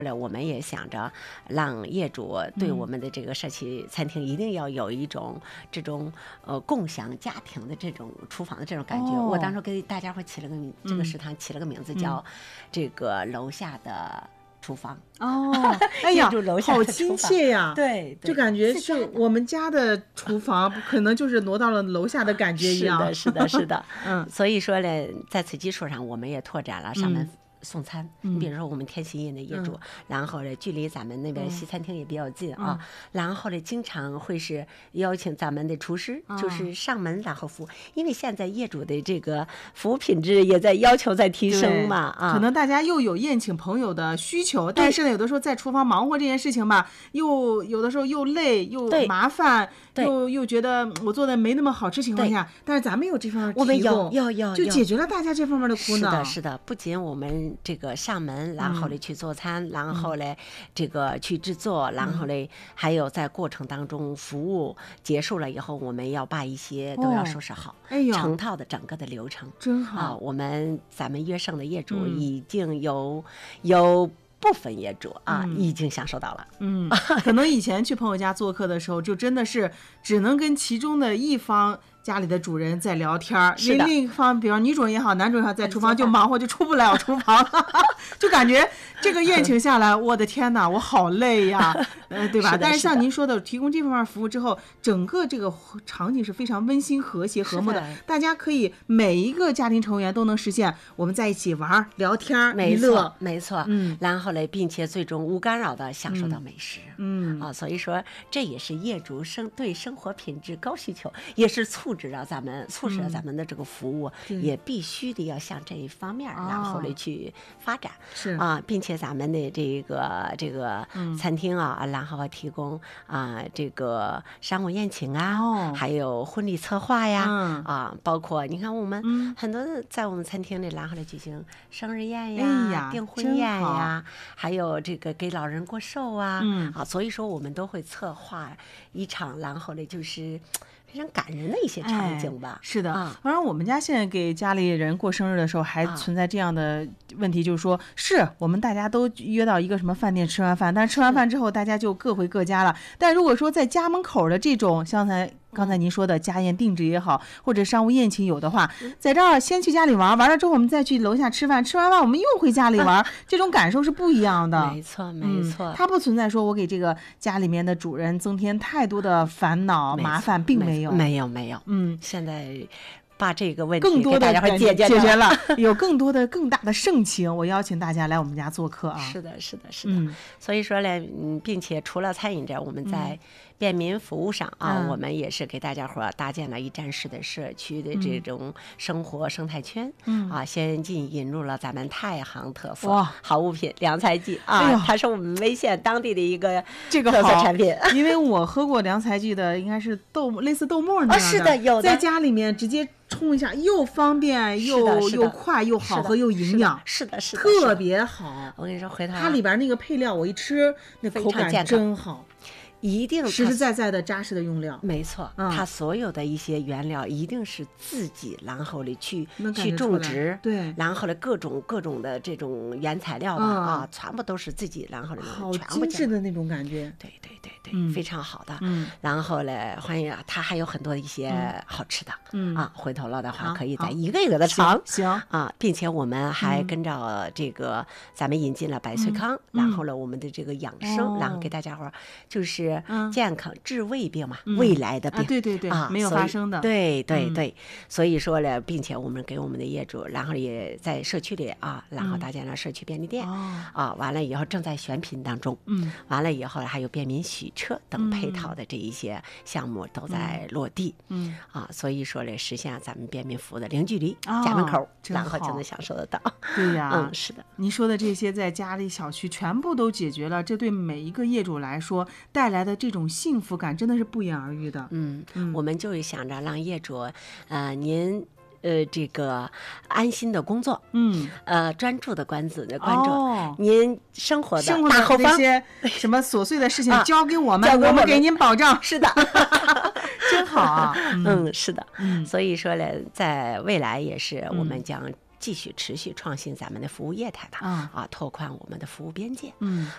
我们也想着让业主对我们的这个社区餐厅一定要有一种这种共享家庭的这种厨房的这种感觉。我当时给大家伙起了个这个食堂起了个名字叫这个楼下的厨房。 哎呀，好亲切呀！ 对， 就感觉是我们家的厨房，可能就是挪到了楼下的感觉一样。 是的。所以说呢，在此基础上，我们也拓展了上门送餐。你比如说我们天喜宴的业主，然后呢距离咱们那边西餐厅也比较近啊，然后呢经常会是邀请咱们的厨师就是上门然后服务，因为现在业主的这个服务品质也在要求在提升嘛可能大家又有宴请朋友的需求，但是呢有的时候在厨房忙活这件事情吧，又有的时候又累又麻烦，又觉得我做的没那么好吃情况下，但是咱们有这方面我们提供， 有就解决了大家这方面的苦恼。 是的，不仅我们这个上门，然后呢去做餐，然后呢这个去制作，然后呢还有在过程当中服务结束了以后，我们要把一些都要收拾好，成套的整个的流程真好。 咱们约胜的业主已经有部分业主已经享受到了。 可能以前去朋友家做客的时候，就真的是只能跟其中的一方家里的主人在聊天，另一方比方女主人也好男主人也好在厨房就忙活就出不了厨房就感觉这个宴请下来我的天哪我好累呀对吧？但是像您说的提供这方面服务之后，整个这个场景是非常温馨和谐和睦的，大家可以每一个家庭成员都能实现我们在一起玩聊天娱乐， 没错然后呢并且最终无干扰的享受到美食。所以说这也是业主对生活品质高需求，也是促使了咱们的这个服务也必须的要向这一方面然后来去发展。 是并且咱们的这个餐厅然后提供这个商务宴请还有婚礼策划呀包括你看我们很多在我们餐厅里然后来举行生日宴呀订婚宴呀，还有这个给老人过寿所以说我们都会策划一场然后呢就是非常感人的一些场景吧。 是的当然我们家现在给家里人过生日的时候还存在这样的问题，就是说是我们大家都约到一个什么饭店吃完饭，但是吃完饭之后大家就各回各家了。但如果说在家门口的这种像刚才您说的家宴定制也好，或者商务宴请有的话，在这儿先去家里玩了之后我们再去楼下吃饭，吃完饭我们又回家里玩这种感受是不一样的。 没错它不存在说我给这个家里面的主人增添太多的烦恼麻烦，并没有现在把这个问题更多的解决了有更多的更大的盛情，我邀请大家来我们家做客是的所以说呢并且除了餐饮这我们在便民服务上我们也是给大家伙搭建了一站式的社区的这种生活生态圈先进引入了咱们太行特色好物品凉菜记它是我们威县当地的一个特色产品因为我喝过凉菜记的应该是类似豆沫那样的是的有的在家里面直接冲一下又方便又快又好喝又营养， 是的特别好。 我跟你说回头它里边那个配料我一吃那口感真好， 一定实实在在的扎实的用料。 没错它所有的一些原料一定是自己然后里去种植， 对， 然后呢各种的这种原材料吧全部都是自己然后好精致的那种感觉。 对非常好的然后呢欢迎它还有很多一些好吃的回头了的话可以再一个一个的尝行并且我们还跟着这个咱们引进了百岁康然后呢我们的这个养生然后给大家伙就是健康治胃病嘛未来的病对没有发生的对所以说呢并且我们给我们的业主然后也在社区里然后搭建了社区便利店完了以后正在选品当中完了以后还有便民洗车等配套的这一些项目都在落地所以说呢实现咱们便民服务的零距离家门口然后就能享受得到。 对呀是的您说的这些在家里小区全部都解决了，这对每一个业主来说带来的这种幸福感真的是不言而喻的。 我们就是想着让业主您这个安心的工作专注的关注您生活的大后方这些什么琐碎的事情交给我们我们给您保障。 是的真好是的所以说呢在未来也是我们将继续持续创新咱们的服务业态的拓宽我们的服务边界